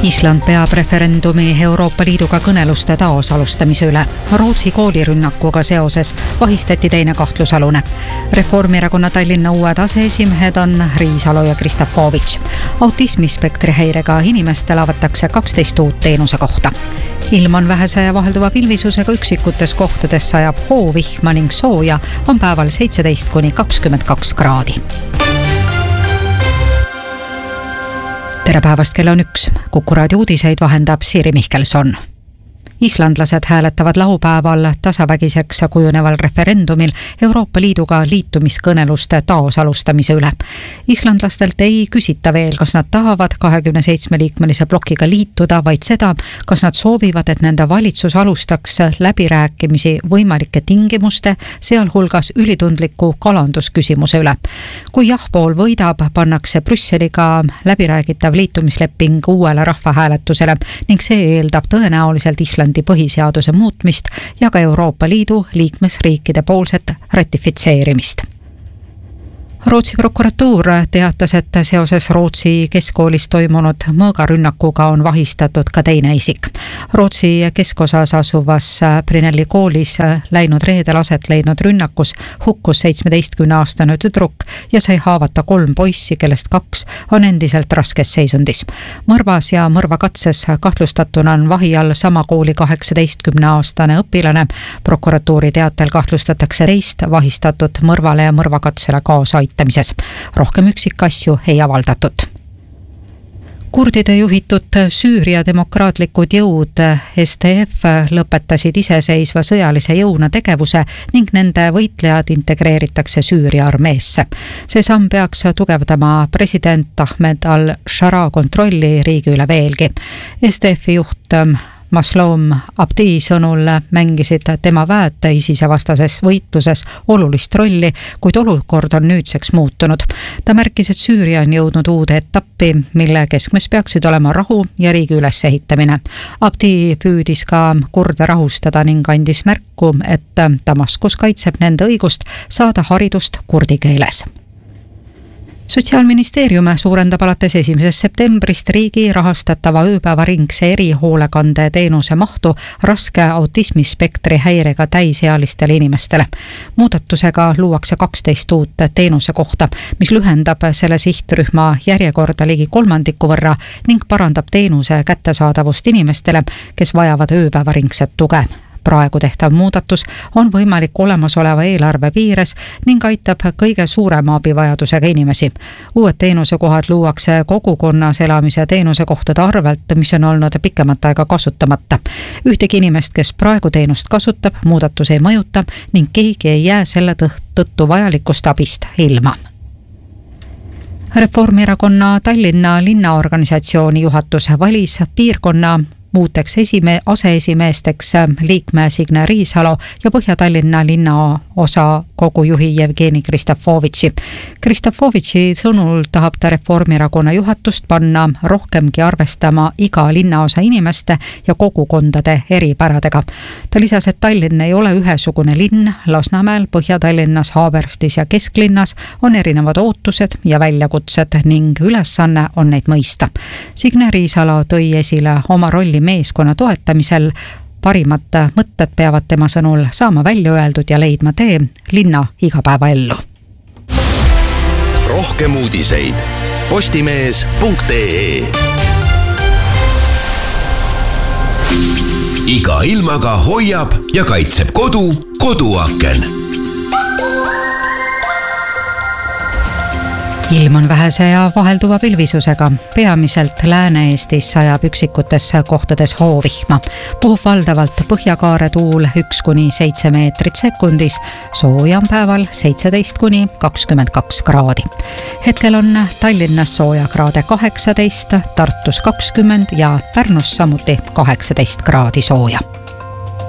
Island peab referendumi Euroopa Liiduga kõneluste taasalustamise üle. Rootsi koolirünnakuga seoses vahistati teine kahtlusalune. Reformierakonna Tallinna uued aseesimehed on Riisalo ja Kristafovitš. Autismispektri häirega inimestele avatakse 12 uut teenuse kohta. Ilm on vähese ja vahelduva pilvisusega, üksikutes kohtades sajab hoovihma ning sooja on päeval 17–22 kraadi. Tere päevast, kell on 1. Kuku raadio uudiseid vahendab Siiri Mihkelson. Islandlased hääletavad laupäeval tasavägiseks kujuneval referendumil Euroopa Liiduga liitumiskõneluste taasalustamise üle. Islandlastelt ei küsita veel, kas nad tahavad 27-liikmelise blokiga liituda, vaid seda, kas nad soovivad, et nende valitsus alustaks läbirääkimisi võimalike tingimuste, sealhulgas ülitundliku kalandusküsimuse üle. Kui jah-pool võidab, pannakse Brüsseliga läbiräägitav liitumisleping uuele rahvahääletusele ning see eeldab tõenäoliselt Islandi põhiseaduse muutmist ja ka Euroopa Liidu liikmesriikide poolset ratifitseerimist. Rootsi prokuratuur teatas, et seoses Rootsi keskkoolis toimunud mõõgarünnakuga on vahistatud ka teine isik. Rootsi keskosas asuvas Brynelli koolis läinud reedel aset leidnud rünnakus hukkus 17-aastane tüdruk ja sai haavata 3 poissi, kellest 2 on endiselt raskes seisundis. Mõrvas ja mõrvakatses kahtlustatuna on vahi all sama kooli 18-aastane õpilane. Prokuratuuri teatel kahtlustatakse teist vahistatud mõrvale ja mõrvakatsele kaasa aitamises. Rohkem üksikasju ei avaldatud. Kurdide juhitud Süüria demokraatlikud jõud SDF lõpetasid iseseisva sõjalise jõuna tegevuse ning nende võitlejad integreeritakse Süüria armeesse. See samm peaks tugevdama president Ahmed al-Shara kontrolli riigi üle veelgi. SDF juht Maslom Abdi sõnul mängisid tema väed ISISe vastases võitluses olulist rolli, kuid olukord on nüüdseks muutunud. Ta märkis, et Süüria on jõudnud uude etappi, mille keskmes peaksid olema rahu ja riigi ülesehitamine. Abdi püüdis ka kurde rahustada ning andis märku, et Damaskus kaitseb nende õigust saada haridust kurdi keeles. Sotsiaalministeerium suurendab alates 1. septembrist riigi rahastatava ööpäevaringse erihoolekande teenuse mahtu raske autismispektri häirega täisealistele inimestele. Muudatusega luuakse 12 uut teenuse kohta, mis lühendab selle sihtrühma järjekorda ligi 1/3 võrra ning parandab teenuse kättesaadavust inimestele, kes vajavad ööpäevaringset tuge. Praegu tehtav muudatus on võimalik olemasoleva eelarve piires ning aitab kõige suurema abivajadusega inimesi. Uued teenusekohad luuakse kogukonnas elamise teenusekohtade arvelt, mis on olnud pikemat aega kasutamata. Ühtegi inimest, kes praegu teenust kasutab, muudatus ei mõjuta ning keegi ei jää selle tõttu vajalikust abist ilma. Reformierakonna Tallinna linnaorganisatsiooni juhatus valis piirkonna uuteks aseesimeesteks liikme Signe Riisalo ja Põhja-Tallinna linnaosa kogujuhi Jevgeni Kristafovitši. Kristafovitši sõnul tahab ta Reformierakonna juhatust panna rohkemgi arvestama iga linnaosa inimeste ja kogukondade eripäradega. Ta lisas, et Tallinn ei ole ühesugune linn. Lasnamäel, Põhja-Tallinnas, Haaberstis ja Kesklinnas on erinevad ootused ja väljakutsed ning ülesanne on neid mõista. Signe Riisalo tõi esile oma rolli meeskonna toetamisel. Parimad mõtted peavad tema sõnul saama välja öeldud ja leidma tee linna igapäevaellu. Rohkem uudiseid postimees.ee. Iga ilmaga hoiab ja kaitseb koduaken. Ilm on vähese ja vahelduva pilvisusega. Peamiselt Lääne-Eestis sajab üksikutes kohtades hoovihma. Puhub valdavalt põhjakaare tuul 1–7 meetrit sekundis. Sooja on päeval 17–22 kraadi. Hetkel on Tallinnas sooja kraade 18, Tartus 20 ja Pärnus samuti 18 kraadi sooja.